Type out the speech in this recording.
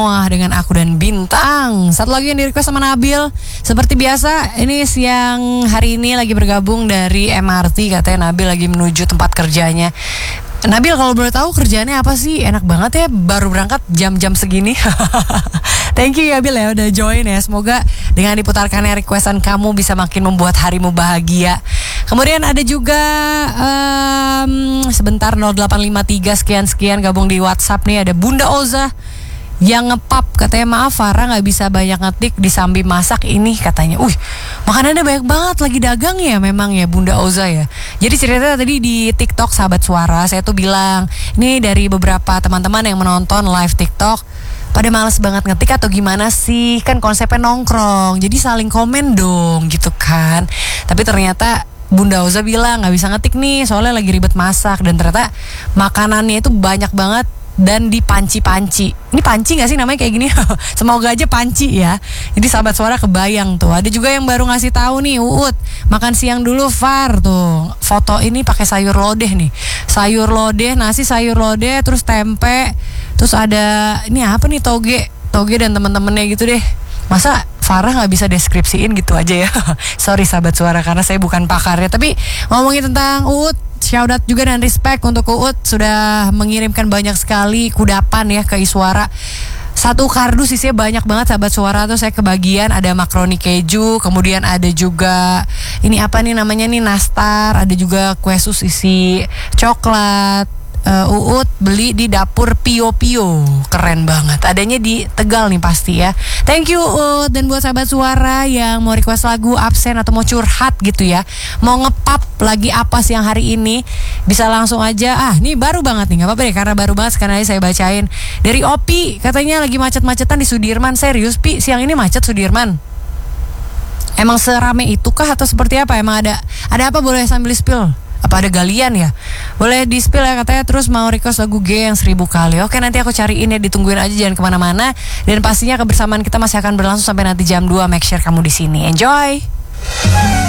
Wah, dengan aku dan Bintang. Satu lagi yang di request sama Nabil. Seperti biasa, ini siang hari ini lagi bergabung dari MRT. Katanya Nabil lagi menuju tempat kerjanya. Nabil, kalau boleh tahu kerjaannya apa sih? Enak banget ya, baru berangkat jam-jam segini. Thank you ya Bil ya, udah join ya. Semoga dengan diputarkannya requestan kamu bisa makin membuat harimu bahagia. Kemudian ada juga sebentar 0853 sekian gabung di WhatsApp nih. Ada Bunda Oza yang ngepap, katanya maaf Farah gak bisa banyak ngetik di sambil masak ini, katanya. Makanannya banyak banget, lagi dagang ya memang ya Bunda Oza ya. Jadi ceritanya tadi di TikTok Sahabat Suara, saya tuh bilang ini dari beberapa teman-teman yang menonton live TikTok pada males banget ngetik atau gimana sih, kan konsepnya nongkrong, jadi saling komen dong gitu kan. Tapi ternyata Bunda Oza bilang gak bisa ngetik nih soalnya lagi ribet masak, dan ternyata makanannya itu banyak banget dan di panci-panci. Ini panci gak sih namanya kayak gini? Semoga aja panci ya. Jadi Sahabat Suara kebayang tuh. Ada juga yang baru ngasih tahu nih, Uut makan siang dulu Far tuh. Foto ini pakai sayur lodeh nih. Sayur lodeh, nasi sayur lodeh, terus tempe, terus ada ini apa nih, toge dan temen-temennya gitu deh. Masa Farah gak bisa deskripsiin gitu aja ya? Sorry Sahabat Suara karena saya bukan pakarnya. Tapi ngomongin tentang Uut, shout out juga dan respect untuk Uut sudah mengirimkan banyak sekali kudapan ya ke Iswara. Satu kardus isinya banyak banget Sahabat Suara tuh, saya kebagian ada makaroni keju, kemudian ada juga ini apa nih namanya nih, nastar, ada juga kue sus isi coklat. Uut beli di dapur Pio, keren banget, adanya di Tegal nih pasti ya. Thank you Uut. Dan buat Sahabat Suara yang mau request lagu, absen atau mau curhat gitu ya, mau ngepap lagi apa siang hari ini, bisa langsung aja. Nih baru banget nih, gak apa-apa deh karena baru banget, sekarang aja saya bacain. Dari Opi, katanya lagi macet-macetan di Sudirman. Serius Pi, siang ini macet Sudirman? Emang serame itu kah atau seperti apa? Emang ada apa, boleh sambil spill? Apa ada galian ya? Boleh di spill ya, katanya terus mau request lagu G yang 1000 kali. Oke, nanti aku cariin ya, ditungguin aja, jangan kemana-mana. Dan pastinya kebersamaan kita masih akan berlangsung sampai nanti jam 2. Make sure kamu di sini. Enjoy.